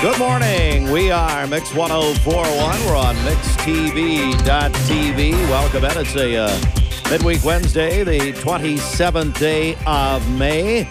Good morning. We are Mix 1041. We're on mixtv.tv. Welcome in. It's a midweek Wednesday, the 27th day of May,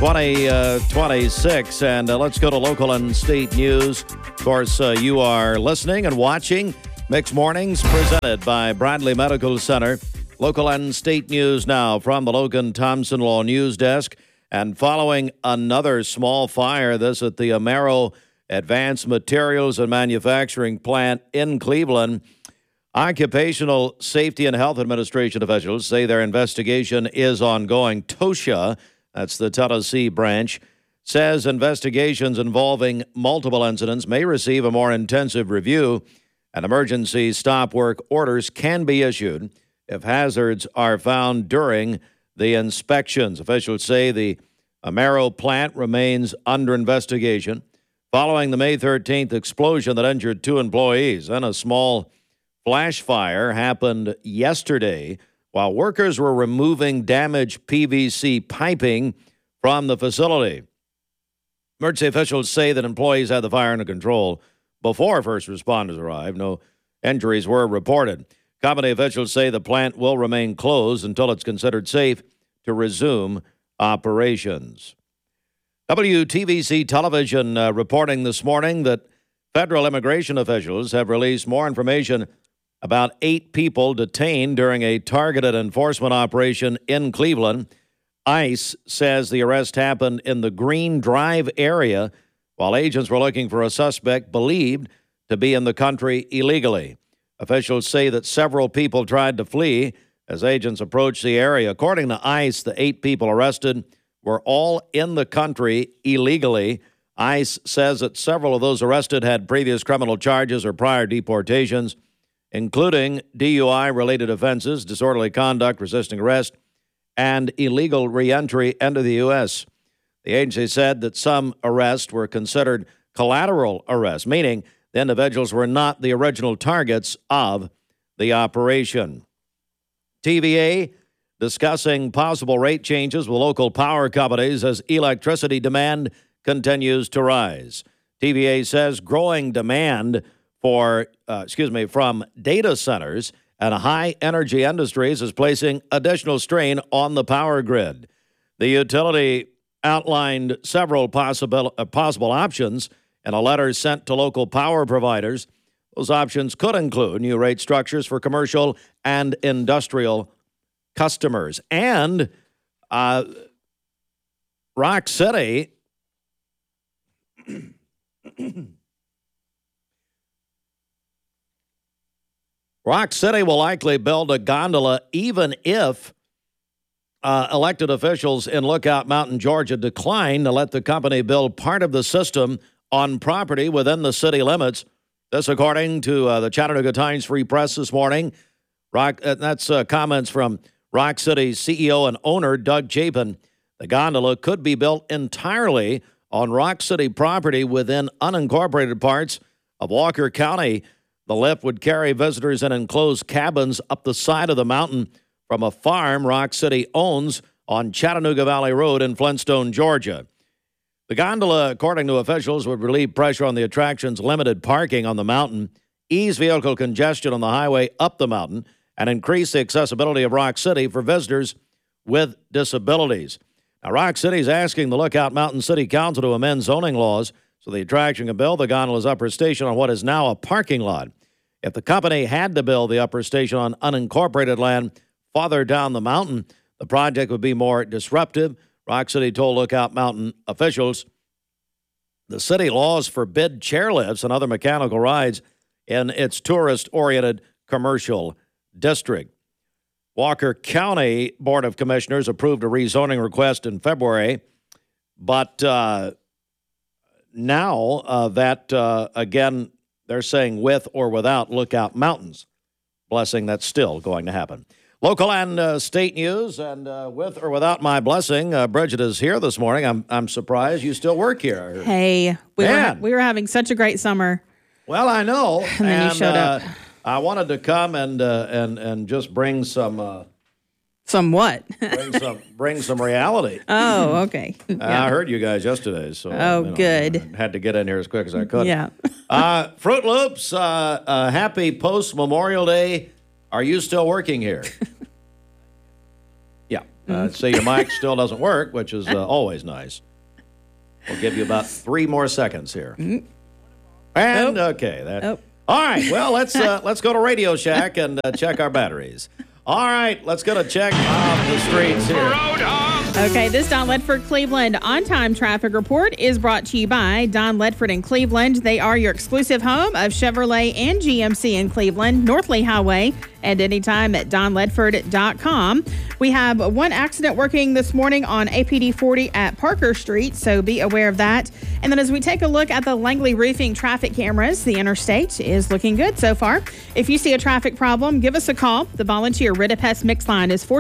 2026. And let's go to local and state news. Of course, you are listening and watching Mix Mornings presented by Bradley Medical Center. Local and state news now from the Logan Thompson Law News Desk. And following another small fire, this at the Amero Advanced Materials and Manufacturing Plant in Cleveland, Occupational Safety and Health Administration officials say their investigation is ongoing. TOSHA, that's the Tennessee branch, says investigations involving multiple incidents may receive a more intensive review, and emergency stop work orders can be issued if hazards are found during the inspections. Officials say the Amero plant remains under investigation following the May 13th explosion that injured 2 employees. And a small flash fire happened yesterday while workers were removing damaged PVC piping from the facility. Emergency officials say that employees had the fire under control before first responders arrived. No injuries were reported. Company officials say the plant will remain closed until it's considered safe to resume operations. WTVC Television reporting this morning that federal immigration officials have released more information about 8 people detained during a targeted enforcement operation in Cleveland. ICE says the arrest happened in the Green Drive area while agents were looking for a suspect believed to be in the country illegally. Officials say that several people tried to flee as agents approached the area. According to ICE, the 8 people arrested were all in the country illegally. ICE says that several of those arrested had previous criminal charges or prior deportations, including DUI-related offenses, disorderly conduct, resisting arrest, and illegal reentry into the U.S. The agency said that some arrests were considered collateral arrests, meaning the individuals were not the original targets of the operation. TVA discussing possible rate changes with local power companies as electricity demand continues to rise. TVA says growing demand from data centers and high energy industries is placing additional strain on the power grid. The utility outlined several possible options in a letter sent to local power providers. Those options could include new rate structures for commercial and industrial customers. And Rock City will likely build a gondola even if elected officials in Lookout Mountain, Georgia, decline to let the company build part of the system on property within the city limits. This, according to the Chattanooga Times Free Press this morning. That's comments from Rock City's CEO and owner, Doug Chapin. The gondola could be built entirely on Rock City property within unincorporated parts of Walker County. The lift would carry visitors in enclosed cabins up the side of the mountain from a farm Rock City owns on Chattanooga Valley Road in Flintstone, Georgia. The gondola, according to officials, would relieve pressure on the attraction's limited parking on the mountain, ease vehicle congestion on the highway up the mountain, and increase the accessibility of Rock City for visitors with disabilities. Now, Rock City is asking the Lookout Mountain City Council to amend zoning laws so the attraction can build the gondola's upper station on what is now a parking lot. If the company had to build the upper station on unincorporated land farther down the mountain, the project would be more disruptive. Rock City told Lookout Mountain officials the city laws forbid chairlifts and other mechanical rides in its tourist-oriented commercial district. Walker County Board of Commissioners approved a rezoning request in February, but now again, they're saying with or without Lookout Mountain's blessing, that's still going to happen. Local and state news, and with or without my blessing, Bridget is here this morning. I'm surprised you still work here. Hey, we were having such a great summer. Well, I know. And then you showed up. I wanted to come and just bring some Somewhat. bring some reality. Oh, okay. I heard you guys yesterday, so good. I had to get in here as quick as I could. Yeah. Fruit Loops, happy post-Memorial Day. Are you still working here? Yeah. So your mic still doesn't work, which is always nice. We'll give you about 3 more seconds here. And okay, all right. Well, let's go to Radio Shack and check our batteries. All right, let's go to check off the streets here. Okay, this Don Ledford Cleveland on-time traffic report is brought to you by Don Ledford in Cleveland. They are your exclusive home of Chevrolet and GMC in Cleveland, North Lee Highway, and anytime at donledford.com. We have one accident working this morning on APD 40 at Parker Street, so be aware of that. And then as we take a look at the Langley Roofing traffic cameras, the interstate is looking good so far. If you see a traffic problem, give us a call. The volunteer Ridipest mix line is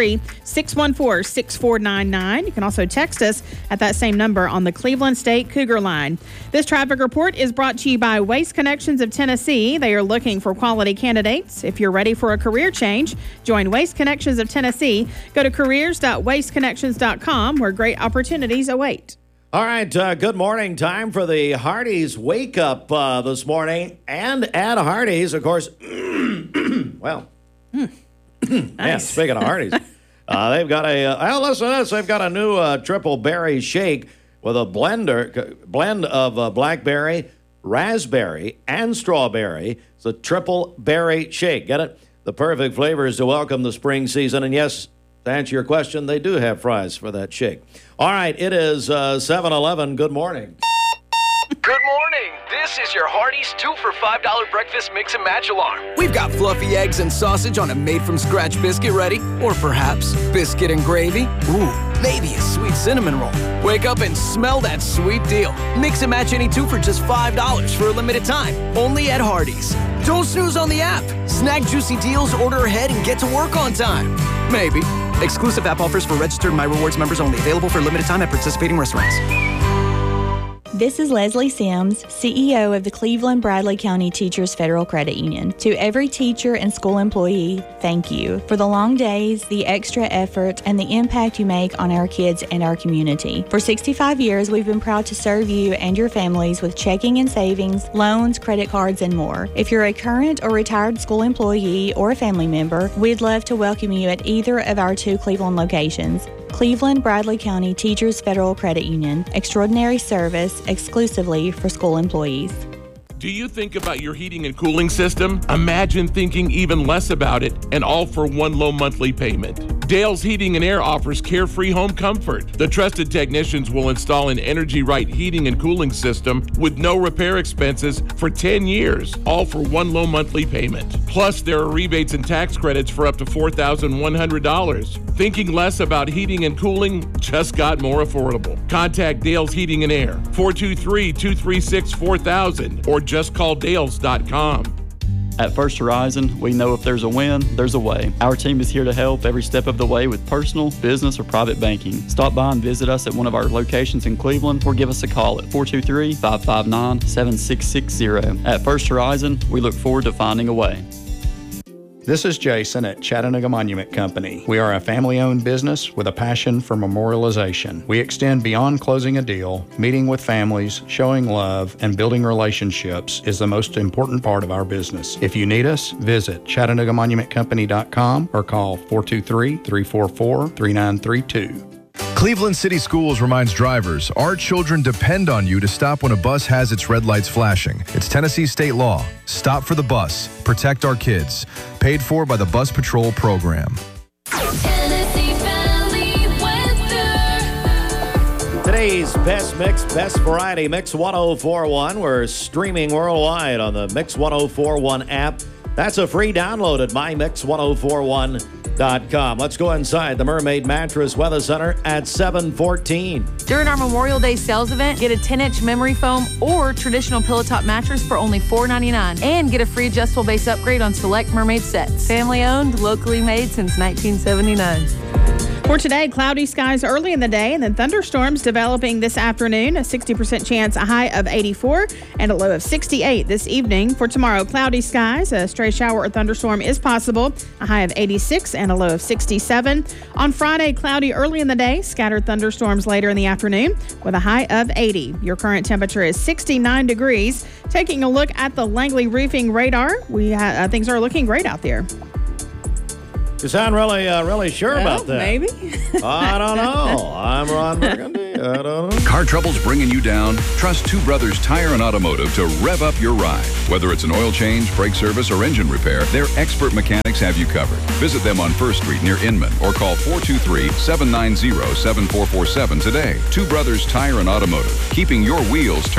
423-614-6499. You can also text us at that same number on the Cleveland State Cougar line. This traffic report is brought to you by Waste Connections of Tennessee. They are looking for quality candidates. If you're ready for a career change, join Waste Connections of Tennessee. Go to careers.wasteconnections.com where great opportunities await. All right, good morning. Time for the Hardee's Wake Up this morning. And at Hardee's, of course, well, nice. Yeah, speaking of Hardee's, they've got listen to this, they've got a new triple berry shake with a blend of blackberry, raspberry, and strawberry. It's a triple berry shake. Get it? The perfect flavors to welcome the spring season. And yes, to answer your question, they do have fries for that shake. All right, it is 7-Eleven. Good morning. Good morning. This is your Hardee's 2 for $5 breakfast mix and match alarm. We've got fluffy eggs and sausage on a made-from-scratch biscuit ready. Or perhaps biscuit and gravy. Ooh, maybe a sweet cinnamon roll. Wake up and smell that sweet deal. Mix and match any 2 for just $5 for a limited time. Only at Hardee's. Don't snooze on the app. Snag juicy deals, order ahead, and get to work on time. Maybe. Exclusive app offers for registered My Rewards members only. Available for a limited time at participating restaurants. This is Leslie Sims, CEO of the Cleveland Bradley County Teachers Federal Credit Union. To every teacher and school employee, thank you for the long days, the extra effort, and the impact you make on our kids and our community. For 65 years, we've been proud to serve you and your families with checking and savings, loans, credit cards, and more. If you're a current or retired school employee or a family member, we'd love to welcome you at either of our 2 Cleveland locations. Cleveland Bradley County Teachers Federal Credit Union. Extraordinary service exclusively for school employees. Do you think about your heating and cooling system? Imagine thinking even less about it and all for one low monthly payment. Dale's Heating and Air offers carefree home comfort. The trusted technicians will install an Energy Right heating and cooling system with no repair expenses for 10 years, all for one low monthly payment. Plus, there are rebates and tax credits for up to $4,100. Thinking less about heating and cooling just got more affordable. Contact Dale's Heating and Air, 423-236-4000, or just call Dales.com. At First Horizon, we know if there's a win, there's a way. Our team is here to help every step of the way with personal, business, or private banking. Stop by and visit us at one of our locations in Cleveland or give us a call at 423-559-7660. At First Horizon, we look forward to finding a way. This is Jason at Chattanooga Monument Company. We are a family-owned business with a passion for memorialization. We extend beyond closing a deal. Meeting with families, showing love, and building relationships is the most important part of our business. If you need us, visit ChattanoogaMonumentCompany.com or call 423-344-3932. Cleveland City Schools reminds drivers, our children depend on you to stop when a bus has its red lights flashing. It's Tennessee state law. Stop for the bus. Protect our kids. Paid for by the Bus Patrol Program. Tennessee Valley weather. Today's best mix, best variety, Mix 1041. We're streaming worldwide on the Mix 1041 app. That's a free download at mymix1041.com. Let's go inside the Mermaid Mattress Weather Center at 7:14. During our Memorial Day sales event, get a 10-inch memory foam or traditional pillow top mattress for only $4.99 and get a free adjustable base upgrade on select Mermaid sets. Family owned, locally made since 1979. For today, cloudy skies early in the day and then thunderstorms developing this afternoon. A 60% chance, a high of 84 and a low of 68 this evening. For tomorrow, cloudy skies. A stray shower or thunderstorm is possible. A high of 86 and a low of 67. On Friday, cloudy early in the day. Scattered thunderstorms later in the afternoon with a high of 80. Your current temperature is 69 degrees. Taking a look at the Langley Roofing radar, things are looking great out there. You sound really sure about that. Maybe. I don't know. I'm Ron Burgundy. I don't know. Car trouble's bringing you down? Trust Two Brothers Tire and Automotive to rev up your ride. Whether it's an oil change, brake service, or engine repair, their expert mechanics have you covered. Visit them on 1st Street near Inman or call 423-790-7447 today. Two Brothers Tire and Automotive, keeping your wheels turning.